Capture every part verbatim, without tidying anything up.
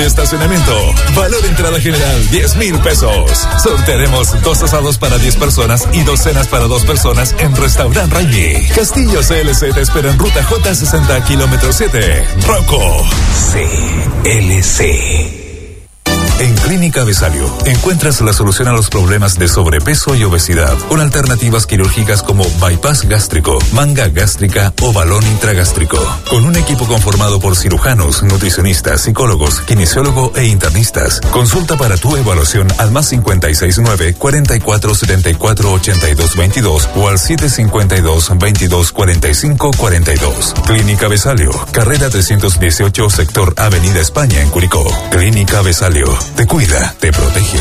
Estacionamiento. Valor entrada general diez mil pesos. Sortearemos dos asados para diez personas y dos cenas para dos personas en Restaurant Raimi. Castillo C L C te espera en ruta J sesenta kilómetro siete. Rocco C L C. En Clínica Besalio encuentras la solución a los problemas de sobrepeso y obesidad con alternativas quirúrgicas como bypass gástrico, manga gástrica o balón intragástrico. Con un equipo conformado por cirujanos, nutricionistas, psicólogos, kinesiólogo e internistas. Consulta para tu evaluación al más cincuenta y seis nueve, cuarenta y cuatro setenta y cuatro ochenta y dos veintidós o al siete cincuenta y dos, veintidós cuarenta y cinco cuarenta y dos. Clínica Besalio, carrera trescientos dieciocho, sector Avenida España en Curicó. Clínica Besalio. Te cuida, te protege.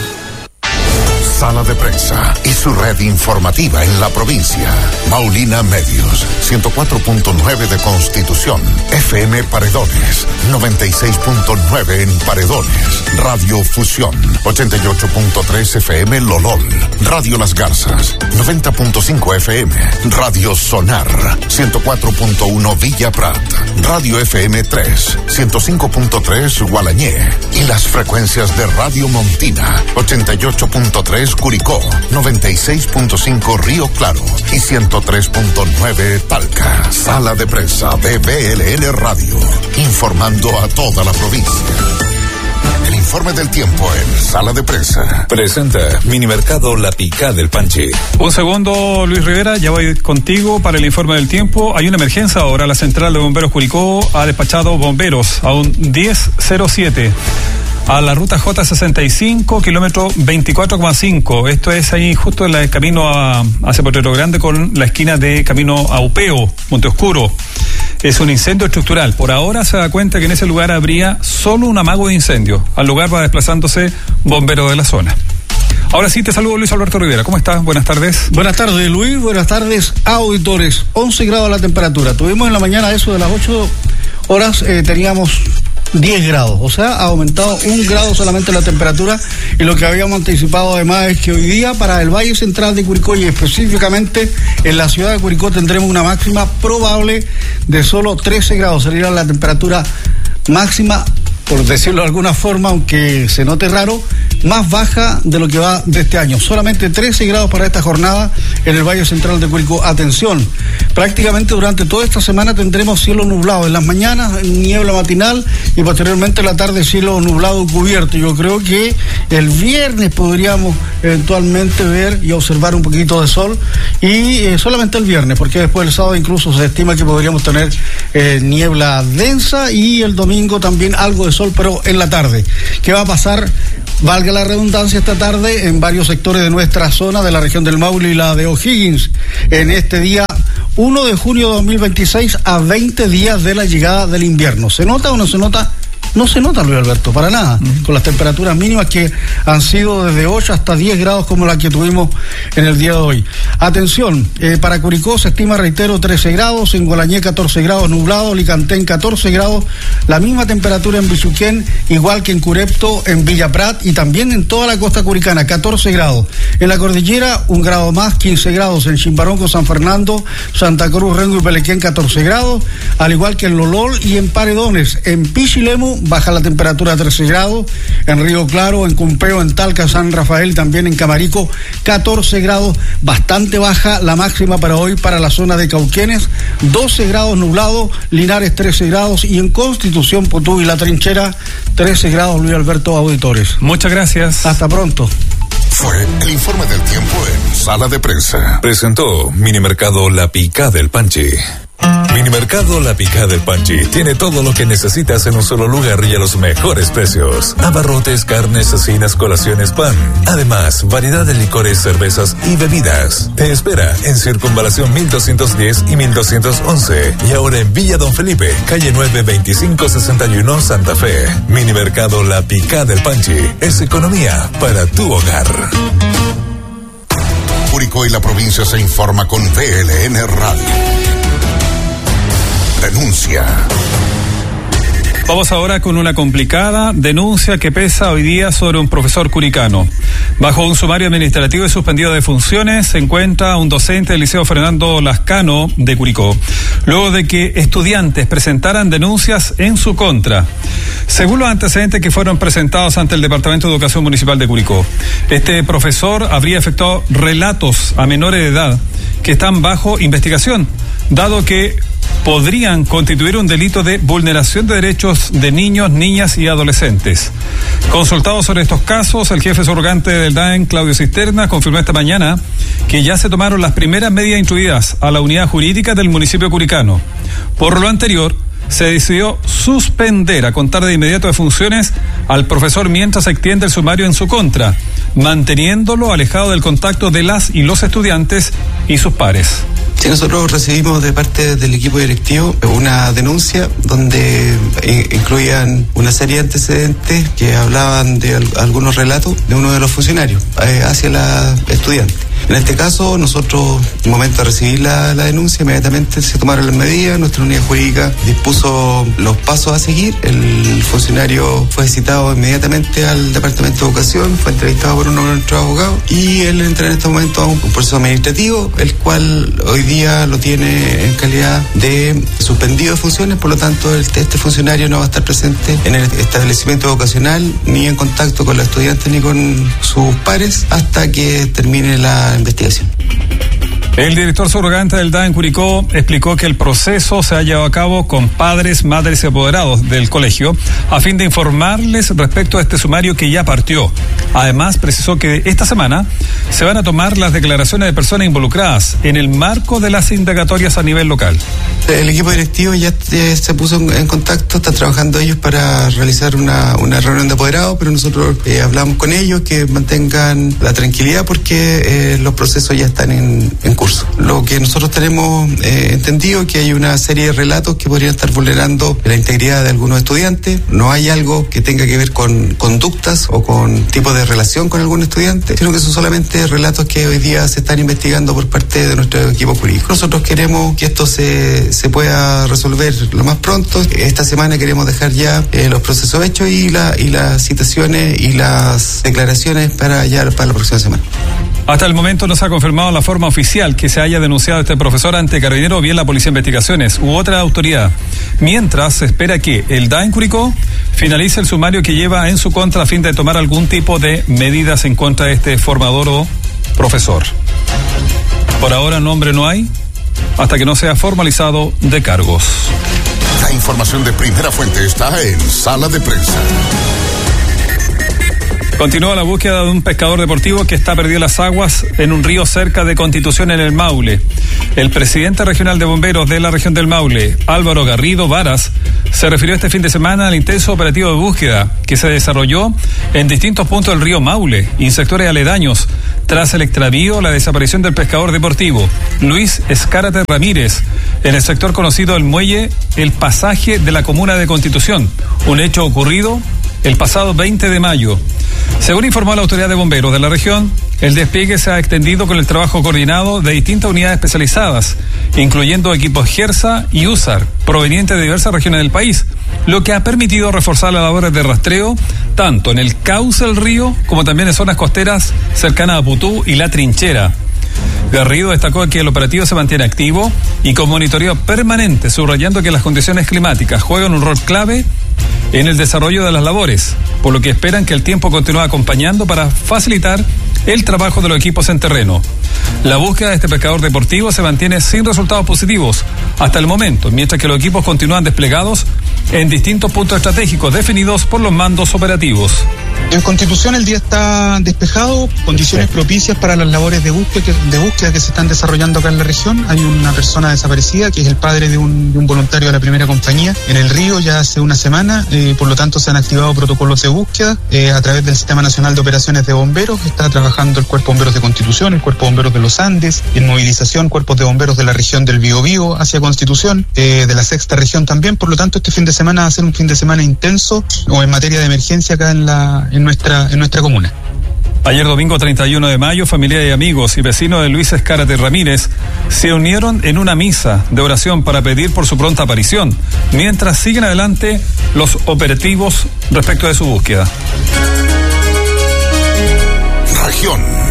Sala de Prensa y su red informativa en la provincia. Maulina Medios, ciento cuatro punto nueve de Constitución. F M Paredones, noventa y seis punto nueve en Paredones. Radio Fusión, ochenta y ocho punto tres F M Lolol. Radio Las Garzas, noventa punto cinco F M. Radio Sonar, ciento cuatro punto uno Villa Prat. Radio F M tres, ciento cinco punto tres Gualañé. Y las frecuencias de Radio Montina, ochenta y ocho punto tres Curicó, noventa y seis punto cinco Río Claro y ciento tres punto nueve Talca. Sala de Prensa de B L N Radio, informando a toda la provincia. El informe del tiempo en Sala de Prensa. Presenta Minimercado La Picá del Panchi. Un segundo, Luis Rivera, ya voy contigo para el informe del tiempo. Hay una emergencia ahora. La central de bomberos Curicó ha despachado bomberos a un diez cero siete. A la ruta J sesenta y cinco, kilómetro veinticuatro coma cinco. Esto es ahí justo en el camino a, hacia Potrero Grande con la esquina de camino a Upeo, Monte Oscuro. Es un incendio estructural. Por ahora se da cuenta que en ese lugar habría solo un amago de incendio. Al lugar va desplazándose bombero de la zona. Ahora sí, te saludo, Luis Alberto Rivera. ¿Cómo estás? Buenas tardes. Buenas tardes, Luis. Buenas tardes, auditores. once grados la temperatura. Tuvimos en la mañana eso de las ocho horas, eh, teníamos diez grados, o sea, ha aumentado un grado solamente la temperatura, y lo que habíamos anticipado además es que hoy día para el Valle Central de Curicó y específicamente en la ciudad de Curicó tendremos una máxima probable de solo trece grados, sería la temperatura máxima, por decirlo de alguna forma, aunque se note raro, más baja de lo que va de este año. Solamente trece grados para esta jornada en el Valle Central de Curicó. Atención, prácticamente durante toda esta semana tendremos cielo nublado. En las mañanas niebla matinal y posteriormente en la tarde cielo nublado cubierto. Yo creo que el viernes podríamos eventualmente ver y observar un poquito de sol, y eh, solamente el viernes, porque después el sábado incluso se estima que podríamos tener eh, niebla densa, y el domingo también algo de sol, pero en la tarde. ¿Qué va a pasar? Valga la redundancia, esta tarde en varios sectores de nuestra zona, de la región del Maule y la de O'Higgins, en este día uno de junio de dos mil veintiséis, a veinte días de la llegada del invierno. ¿Se nota o no se nota? No se nota, Luis Alberto, para nada, uh-huh. Con las temperaturas mínimas que han sido desde ocho hasta diez grados como la que tuvimos en el día de hoy. Atención, eh, para Curicó se estima, reitero, trece grados, en Gualañé catorce grados nublado, Licantén catorce grados, la misma temperatura en Bichuquén, igual que en Curepto, en Villa Prat y también en toda la costa curicana, catorce grados. En la cordillera, un grado más, quince grados, en Chimbarongo, San Fernando, Santa Cruz, Rengo y Pelequén, catorce grados, al igual que en Lolol y en Paredones. En Pichilemu baja la temperatura a trece grados, en Río Claro, en Cumpeo, en Talca, San Rafael, también en Camarico, catorce grados, bastante baja la máxima para hoy para la zona de Cauquenes, doce grados nublado, Linares trece grados, y en Constitución, Potú y La Trinchera, trece grados, Luis Alberto, auditores. Muchas gracias. Hasta pronto. Fue el informe del tiempo en Sala de Prensa. Presentó Minimercado La Picá del Panchi. Minimercado La Picá del Panchi tiene todo lo que necesitas en un solo lugar y a los mejores precios. Abarrotes, carnes, cecinas, colaciones, pan. Además, variedad de licores, cervezas y bebidas. Te espera en Circunvalación mil doscientos diez y mil doscientos once. Y ahora en Villa Don Felipe, calle nueve, veinticinco sesenta y uno, Santa Fe. Minimercado La Picá del Panchi es economía para tu hogar. Curicó y la provincia se informa con B L N Radio. Denuncia. Vamos ahora con una complicada denuncia que pesa hoy día sobre un profesor curicano. Bajo un sumario administrativo y suspendido de funciones se encuentra un docente del Liceo Fernando Lascano de Curicó, luego de que estudiantes presentaran denuncias en su contra. Según los antecedentes que fueron presentados ante el Departamento de Educación Municipal de Curicó, este profesor habría efectuado relatos a menores de edad que están bajo investigación, dado que podrían constituir un delito de vulneración de derechos de niños, niñas y adolescentes. Consultado sobre estos casos, el jefe surgante del D A E N, Claudio Cisterna, confirmó esta mañana que ya se tomaron las primeras medidas instruidas a la unidad jurídica del municipio curicano. Por lo anterior, se decidió suspender a contar de inmediato de funciones al profesor mientras se extiende el sumario en su contra, manteniéndolo alejado del contacto de las y los estudiantes y sus pares. Sí, nosotros recibimos de parte del equipo directivo una denuncia donde incluían una serie de antecedentes que hablaban de algunos relatos de uno de los funcionarios eh, hacia la estudiante. En este caso, nosotros, en el momento de recibir la, la denuncia, inmediatamente se tomaron las medidas, nuestra unidad jurídica dispuso los pasos a seguir, el funcionario fue citado inmediatamente al Departamento de Educación, fue entrevistado por uno de nuestros abogados y él entra en este momento a un, un proceso administrativo, el cual hoy día lo tiene en calidad de suspendido de funciones, por lo tanto el, este funcionario no va a estar presente en el establecimiento educacional, ni en contacto con los estudiantes ni con sus pares, hasta que termine la investigación. El director surgante del D A E en Curicó explicó que el proceso se ha llevado a cabo con padres, madres y apoderados del colegio a fin de informarles respecto a este sumario que ya partió. Además, precisó que esta semana se van a tomar las declaraciones de personas involucradas en el marco de las indagatorias a nivel local. El equipo directivo ya eh, se puso en contacto, está trabajando ellos para realizar una, una reunión de apoderados, pero nosotros eh, hablamos con ellos que mantengan la tranquilidad porque eh, los procesos ya están en, en curso. Lo que nosotros tenemos eh, entendido que hay una serie de relatos que podrían estar vulnerando la integridad de algunos estudiantes. No hay algo que tenga que ver con conductas o con tipo de relación con algún estudiante, sino que son solamente relatos que hoy día se están investigando por parte de nuestro equipo jurídico. Nosotros queremos que esto se, se pueda resolver lo más pronto. Esta semana queremos dejar ya eh, los procesos hechos y, la, y las citaciones y las declaraciones para ya para la próxima semana. Hasta el momento no se ha confirmado la forma oficial que se haya denunciado a este profesor ante Carabineros o bien la Policía de Investigaciones u otra autoridad. Mientras se espera que el D A E en Curicó finalice el sumario que lleva en su contra a fin de tomar algún tipo de medidas en contra de este formador o profesor. Por ahora nombre no hay, hasta que no sea formalizado de cargos. La información de primera fuente está en Sala de Prensa. Continúa la búsqueda de un pescador deportivo que está perdido en las aguas en un río cerca de Constitución en el Maule. El presidente regional de bomberos de la región del Maule, Álvaro Garrido Varas, se refirió este fin de semana al intenso operativo de búsqueda que se desarrolló en distintos puntos del río Maule y en sectores aledaños tras el extravío o la desaparición del pescador deportivo Luis Escárate Ramírez en el sector conocido el Muelle El Pasaje de la comuna de Constitución, un hecho ocurrido el pasado veinte de mayo. Según informó la autoridad de bomberos de la región, el despliegue se ha extendido con el trabajo coordinado de distintas unidades especializadas, incluyendo equipos GERSA y U S A R, provenientes de diversas regiones del país, lo que ha permitido reforzar las labores de rastreo tanto en el cauce del río como también en zonas costeras cercanas a Putú y La Trinchera. Garrido destacó que el operativo se mantiene activo y con monitoreo permanente, subrayando que las condiciones climáticas juegan un rol clave en el desarrollo de las labores, por lo que esperan que el tiempo continúe acompañando para facilitar el trabajo de los equipos en terreno. La búsqueda de este pescador deportivo se mantiene sin resultados positivos hasta el momento, mientras que los equipos continúan desplegados en distintos puntos estratégicos definidos por los mandos operativos. En Constitución el día está despejado, condiciones propicias para las labores de búsqueda, que, de búsqueda que se están desarrollando acá en la región. Hay una persona desaparecida que es el padre de un, de un voluntario de la primera compañía en el río ya hace una semana, eh, por lo tanto se han activado protocolos de búsqueda eh, a través del Sistema Nacional de Operaciones de Bomberos. Está trabajando el Cuerpo de Bomberos de Constitución, el Cuerpo de Bomberos de los Andes, en movilización cuerpos de bomberos de la región del Biobío hacia Constitución, eh, de la sexta región también. Por lo tanto, este fin de semana va a ser un fin de semana intenso o en materia de emergencia acá en la en nuestra en nuestra comuna. Ayer domingo treinta y uno de mayo, familia y amigos y vecinos de Luis Escárate Ramírez se unieron en una misa de oración para pedir por su pronta aparición, mientras siguen adelante los operativos respecto de su búsqueda. Región.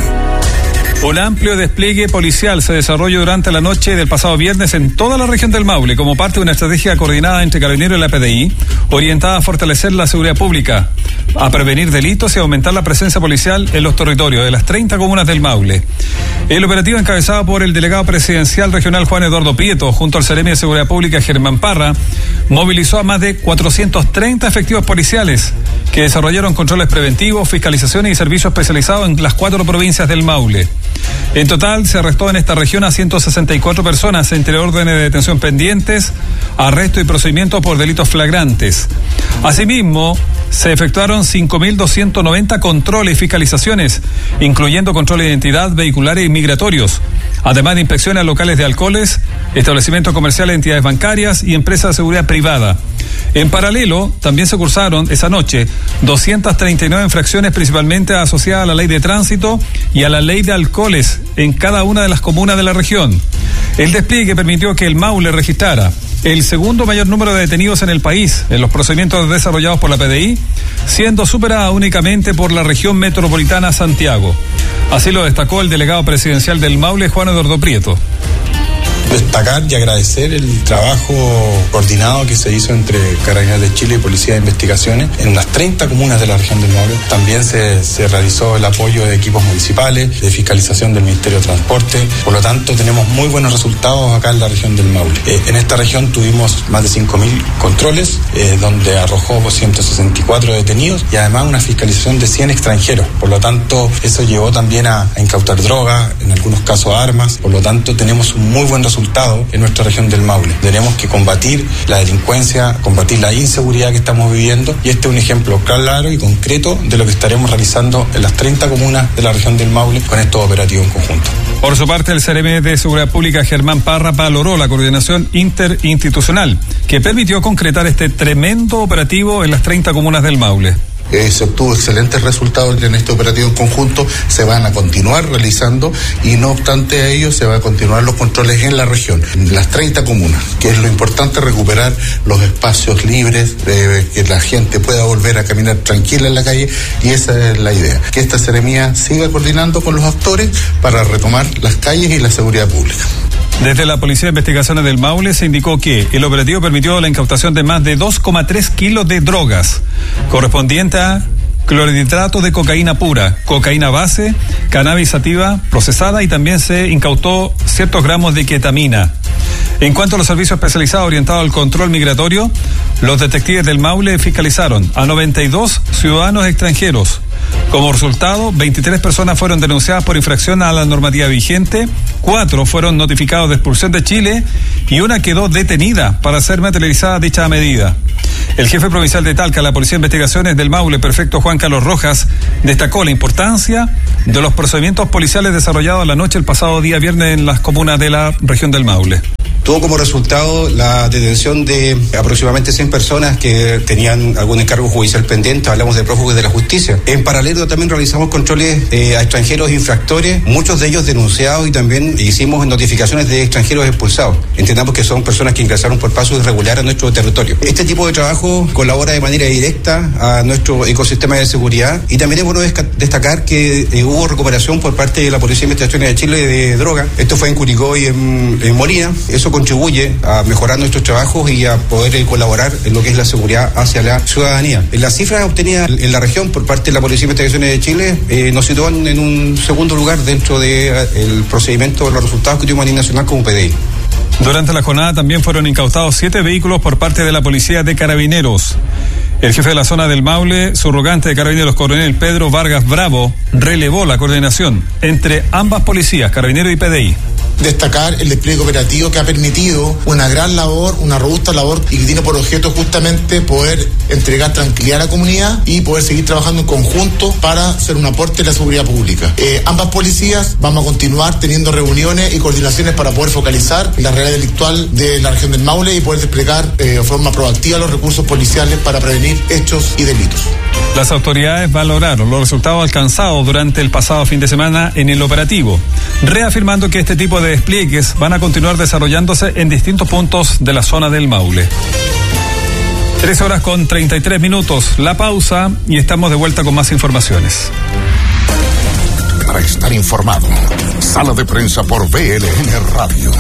Un amplio despliegue policial se desarrolló durante la noche del pasado viernes en toda la región del Maule como parte de una estrategia coordinada entre Carabineros y la P D I, orientada a fortalecer la seguridad pública, a prevenir delitos y a aumentar la presencia policial en los territorios de las treinta comunas del Maule. El operativo, encabezado por el delegado presidencial regional Juan Eduardo Prieto, junto al Seremi de Seguridad Pública Germán Parra, movilizó a más de cuatrocientos treinta efectivos policiales que desarrollaron controles preventivos, fiscalizaciones y servicios especializados en las cuatro provincias del Maule. En total, se arrestó en esta región a ciento sesenta y cuatro personas entre órdenes de detención pendientes, arresto y procedimientos por delitos flagrantes. Asimismo, se efectuaron cinco mil doscientos noventa controles y fiscalizaciones, incluyendo controles de identidad, vehiculares y migratorios, además de inspecciones a locales de alcoholes, establecimientos comerciales, entidades bancarias y empresas de seguridad privada. En paralelo, también se cursaron esa noche doscientas treinta y nueve infracciones principalmente asociadas a la ley de tránsito y a la ley de alcoholes en cada una de las comunas de la región. El despliegue permitió que el Maule registrara el segundo mayor número de detenidos en el país en los procedimientos desarrollados por la P D I, siendo superada únicamente por la región metropolitana Santiago. Así lo destacó el delegado presidencial del Maule, Juan Eduardo Prieto. Destacar y agradecer el trabajo coordinado que se hizo entre Carabineros de Chile y Policía de Investigaciones en las treinta comunas de la región del Maule. También se, se realizó el apoyo de equipos municipales, de fiscalización del Ministerio de Transporte. Por lo tanto, tenemos muy buenos resultados acá en la región del Maule. Eh, en esta región tuvimos más de cinco mil controles, eh, donde arrojó ciento sesenta y cuatro detenidos y además una fiscalización de cien extranjeros. Por lo tanto, eso llevó también a, a incautar drogas, en algunos casos armas. Por lo tanto, tenemos un muy buen resultado en nuestra región del Maule. Tenemos que combatir la delincuencia, combatir la inseguridad que estamos viviendo, y este es un ejemplo claro y concreto de lo que estaremos realizando en las treinta comunas de la región del Maule con estos operativos en conjunto. Por su parte, el Seremi de Seguridad Pública Germán Parra valoró la coordinación interinstitucional que permitió concretar este tremendo operativo en las treinta comunas del Maule. Eh, se obtuvo excelentes resultados en este operativo en conjunto, se van a continuar realizando y no obstante a ello se van a continuar los controles en la región, en las treinta comunas, que es lo importante, recuperar los espacios libres, eh, que la gente pueda volver a caminar tranquila en la calle, y esa es la idea, que esta seremía siga coordinando con los actores para retomar las calles y la seguridad pública. Desde la Policía de Investigaciones del Maule se indicó que el operativo permitió la incautación de más de dos coma tres kilos de drogas, correspondiente a clorhidrato de cocaína pura, cocaína base, cannabis sativa procesada, y también se incautó ciertos gramos de ketamina. En cuanto a los servicios especializados orientados al control migratorio, los detectives del Maule fiscalizaron a noventa y dos ciudadanos extranjeros. Como resultado, veintitrés personas fueron denunciadas por infracción a la normativa vigente, cuatro fueron notificados de expulsión de Chile y una quedó detenida para ser materializada dicha medida. El jefe provincial de Talca, la Policía de Investigaciones del Maule, prefecto Juan Carlos Rojas, destacó la importancia de los procedimientos policiales desarrollados la noche del pasado día viernes en las comunas de la región del Maule. Tuvo como resultado la detención de aproximadamente cien personas que tenían algún encargo judicial pendiente. Hablamos de prófugos de la justicia. En paralelo también realizamos controles eh, a extranjeros infractores, muchos de ellos denunciados, y también hicimos notificaciones de extranjeros expulsados. Entendamos que son personas que ingresaron por pasos irregulares a nuestro territorio. Este tipo de trabajo colabora de manera directa a nuestro ecosistema de seguridad, y también es bueno destacar que eh, hubo recuperación por parte de la Policía de Investigaciones de Chile de droga. Esto fue en Curicó y en, en Molina. Eso contribuye a mejorar nuestros trabajos y a poder eh, colaborar en lo que es la seguridad hacia la ciudadanía. En las cifras obtenidas en la región por parte de la Policía de Investigaciones de Chile eh, nos sitúan en un segundo lugar dentro del de, procedimiento de los resultados que tuvimos a nivel nacional como P D I. Durante la jornada también fueron incautados siete vehículos por parte de la Policía de Carabineros. El jefe de la zona del Maule, subrogante de Carabineros, coronel Pedro Vargas Bravo, relevó la coordinación entre ambas policías, Carabineros y P D I. Destacar el despliegue operativo que ha permitido una gran labor, una robusta labor, y que tiene por objeto justamente poder entregar tranquilidad a la comunidad y poder seguir trabajando en conjunto para ser un aporte a la seguridad pública. Eh, ambas policías vamos a continuar teniendo reuniones y coordinaciones para poder focalizar la realidad delictual de la región del Maule y poder desplegar eh, de forma proactiva los recursos policiales para prevenir prevenir hechos y delitos. Las autoridades valoraron los resultados alcanzados durante el pasado fin de semana en el operativo, reafirmando que este tipo de despliegues van a continuar desarrollándose en distintos puntos de la zona del Maule. Tres horas con treinta y tres minutos, la pausa y estamos de vuelta con más informaciones. Para estar informado, Sala de Prensa por B L N Radio.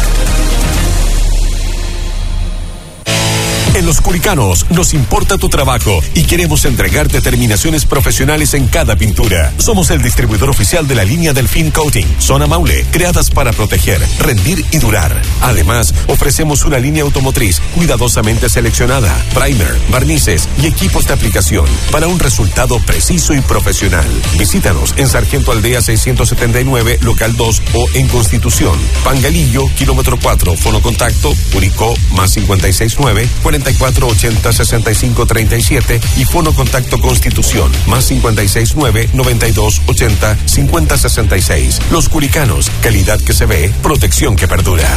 En Los Curicanos nos importa tu trabajo y queremos entregarte terminaciones profesionales en cada pintura. Somos el distribuidor oficial de la línea Delfín Coating, Zona Maule, creadas para proteger, rendir y durar. Además, ofrecemos una línea automotriz cuidadosamente seleccionada, primer, barnices y equipos de aplicación para un resultado preciso y profesional. Visítanos en Sargento Aldea seiscientos setenta y nueve, local dos o en Constitución. Pangalillo, kilómetro cuatro, fono contacto, Curicó, más cincuenta y seis nueve, cuarenta y cuatro ochenta sesenta y cinco treinta y siete y fono contacto Constitución, más cincuenta y seis nueve noventa y dos ochenta cincuenta sesenta y seis. Los Curicanos, calidad que se ve, protección que perdura.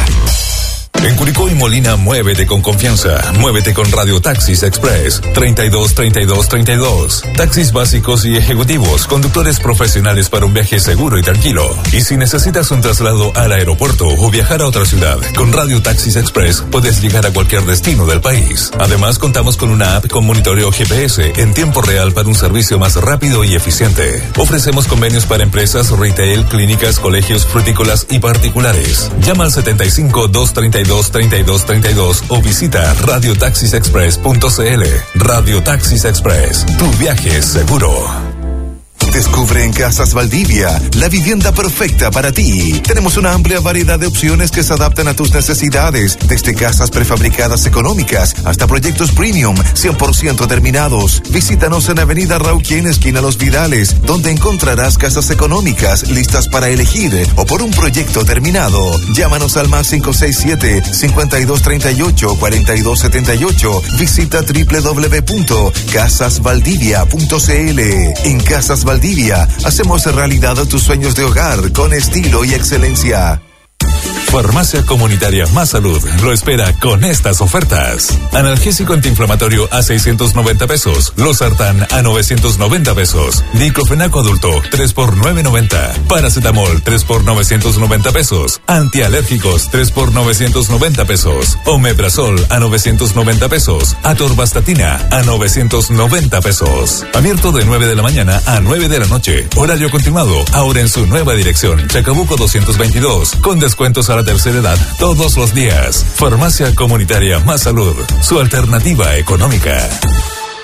En Curicó y Molina, muévete con confianza. Muévete con Radio Taxis Express. treinta y dos, treinta y dos, treinta y dos. Taxis básicos y ejecutivos. Conductores profesionales para un viaje seguro y tranquilo. Y si necesitas un traslado al aeropuerto o viajar a otra ciudad, con Radio Taxis Express puedes llegar a cualquier destino del país. Además, contamos con una app con monitoreo G P S en tiempo real para un servicio más rápido y eficiente. Ofrecemos convenios para empresas, retail, clínicas, colegios, frutícolas y particulares. Llama al setenta y cinco, doscientos treinta y dos, treinta y dos treinta y dos o visita radio taxis express punto c l. Radio Taxis Express, tu viaje es seguro. Descubre en Casas Valdivia la vivienda perfecta para ti. Tenemos una amplia variedad de opciones que se adaptan a tus necesidades, desde casas prefabricadas económicas hasta proyectos premium cien por ciento terminados. Visítanos en Avenida Rauquien, esquina Los Vidales, donde encontrarás casas económicas listas para elegir o por un proyecto terminado. Llámanos al más cinco seis siete, cincuenta y dos treinta y ocho, cuarenta y dos setenta y ocho. Visita doble u doble u doble u punto casas valdivia punto c l. En Casas Valdivia hacemos realidad tus sueños de hogar con estilo y excelencia. Farmacia Comunitaria Más Salud lo espera con estas ofertas. Analgésico antiinflamatorio a seiscientos noventa pesos. Losartán a novecientos noventa pesos. Diclofenaco adulto tres por novecientos noventa. Paracetamol tres por novecientos noventa pesos. Antialérgicos tres por novecientos noventa pesos. Omeprazol a novecientos noventa pesos. Atorvastatina a novecientos noventa pesos. Abierto de nueve de la mañana a nueve de la noche. Horario continuado. Ahora en su nueva dirección. Chacabuco doscientos veintidós. Con descuentos a la tercera edad todos los días. Farmacia Comunitaria Más Salud, su alternativa económica.